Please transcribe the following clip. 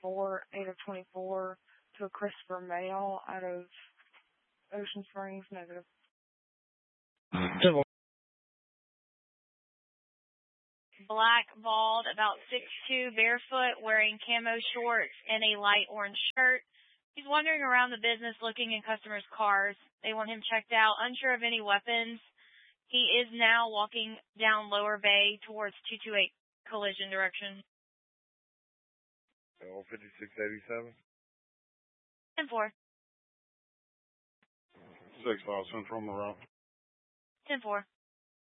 24, 8 of 24 to a Christopher Mail out of Ocean Springs, negative. 10-4. Black, bald, about 6'2", barefoot, wearing camo shorts and a light orange shirt. He's wandering around the business looking in customers' cars. They want him checked out, unsure of any weapons. He is now walking down Lower Bay towards 228 collision direction. 5687. 10-4. 6 Central Monroe. 10-4.